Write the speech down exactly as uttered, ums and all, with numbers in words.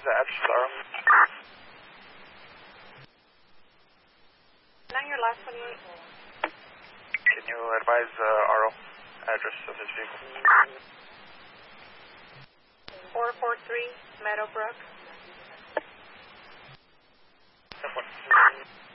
the address, Aro? Now your last one. Can you advise uh, Aro address of his vehicle? four four three Meadowbrook. Simple.